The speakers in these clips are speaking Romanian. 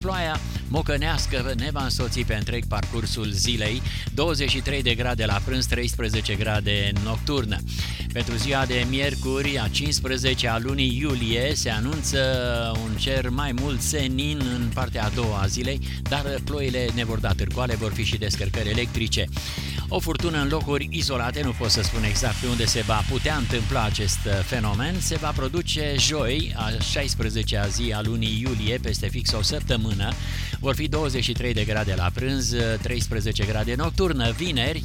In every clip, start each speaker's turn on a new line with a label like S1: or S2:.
S1: Ploaia mocănească ne va însoți pe întreg parcursul zilei, 23 de grade la prânz, 13 grade nocturnă. Pentru ziua de miercuri, a 15-a lunii iulie, se anunță un cer mai mult senin în partea a doua a zilei, dar ploile ne vor da târcoale, vor fi și descărcări electrice. O furtună în locuri izolate, nu pot să spun exact pe unde se va putea întâmpla acest fenomen, se va produce joi, a 16-a zi a lunii iulie, peste fix o săptămână. Vor fi 23 de grade la prânz, 13 grade nocturnă. Vineri,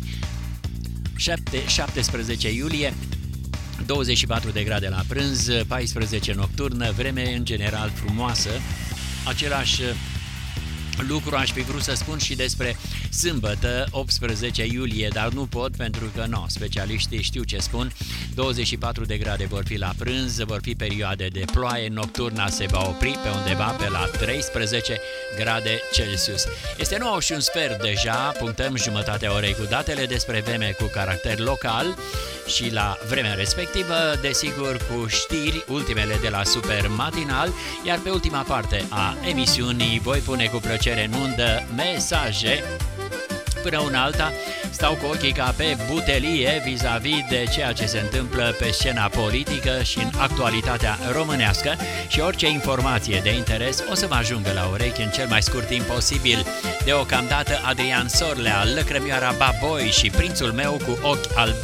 S1: 17 iulie, 24 de grade la prânz, 14 nocturnă, vreme în general frumoasă. Același lucru aș fi vrut să spun și despre sâmbătă, 18 iulie, dar nu pot pentru că specialiștii știu ce spun. 24 de grade vor fi la prânz, vor fi perioade de ploaie, nocturna se va opri pe undeva pe la 13 grade Celsius. Este 9 și un sfert deja, punctăm jumătatea orei cu datele despre vreme cu caracter local și la vremea respectivă, desigur cu știri, ultimele de la Super Matinal, iar pe ultima parte a emisiunii voi pune cu plăcere în undă mesaje. Până una alta, stau cu ochii ca pe butelie vis-a-vis de ceea ce se întâmplă pe scena politică și în actualitatea românească și orice informație de interes o să vă ajungă la urechi în cel mai scurt timp posibil. Deocamdată Adrian Sorlea, Lăcrămioara Baboi și Prințul meu cu ochi albaștri.